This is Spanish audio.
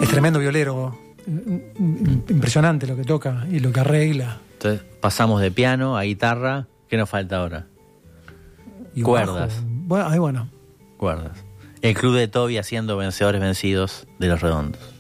Es tremendo violero, impresionante lo que toca y lo que arregla. Entonces pasamos de piano a guitarra. ¿Qué nos falta ahora? Y cuerdas. Bajo. Bueno, Cuerdas. El Club de Toby haciendo Vencedores Vencidos de Los Redondos.